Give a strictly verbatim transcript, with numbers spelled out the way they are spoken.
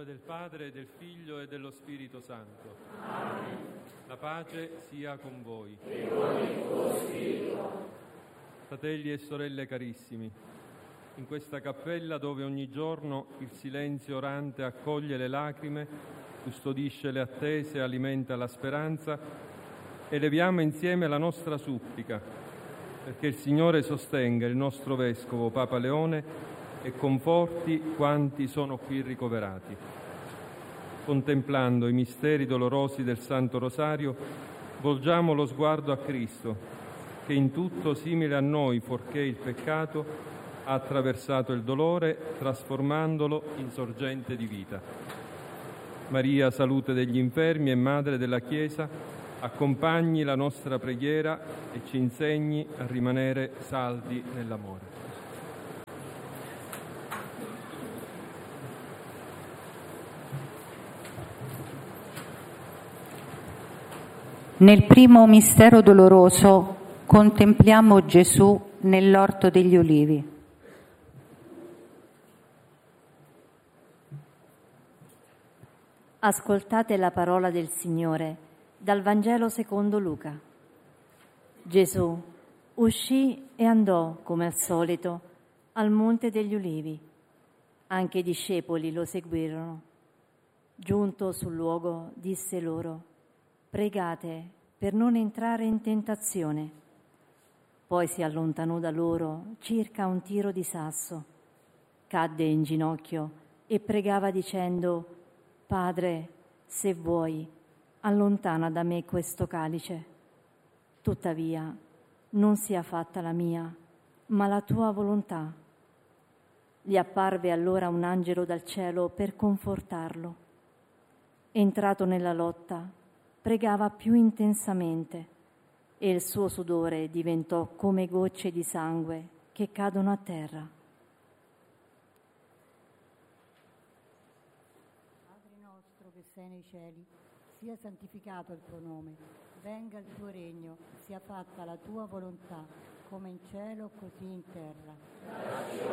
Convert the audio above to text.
nome del Padre, e del Figlio e dello Spirito Santo. Amen. La pace sia con voi. E con il tuo spirito. Fratelli e sorelle carissimi, in questa cappella dove ogni giorno il silenzio orante accoglie le lacrime, custodisce le attese, alimenta la speranza, eleviamo insieme la nostra supplica perché il Signore sostenga il nostro Vescovo Papa Leone e conforti quanti sono qui ricoverati. Contemplando i misteri dolorosi del Santo Rosario, volgiamo lo sguardo a Cristo, che in tutto simile a noi, fuorché il peccato, ha attraversato il dolore, trasformandolo in sorgente di vita. Maria, salute degli infermi e Madre della Chiesa, accompagni la nostra preghiera e ci insegni a rimanere saldi nell'amore. Nel primo mistero doloroso contempliamo Gesù nell'orto degli Ulivi. Ascoltate la parola del Signore dal Vangelo secondo Luca. Gesù uscì e andò, come al solito, al Monte degli Ulivi. Anche i discepoli lo seguirono. Giunto sul luogo, disse loro: «Pregate per non entrare in tentazione». Poi si allontanò da loro circa un tiro di sasso, cadde in ginocchio e pregava dicendo: «Padre, se vuoi, allontana da me questo calice. Tuttavia, non sia fatta la mia, ma la tua volontà». Gli apparve allora un angelo dal cielo per confortarlo. Entrato nella lotta, pregava più intensamente e il suo sudore diventò come gocce di sangue che cadono a terra. Padre nostro che sei nei cieli, sia santificato il tuo nome, venga il tuo regno, sia fatta la tua volontà, come in cielo così in terra.